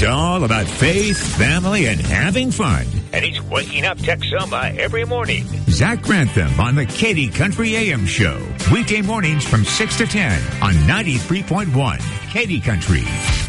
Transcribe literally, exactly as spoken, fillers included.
He's all about faith, family, and having fun. And he's waking up Texoma every morning. Zach Grantham on the Katy Country A M Show. Weekday mornings from six to ten on ninety-three point one Katy Country.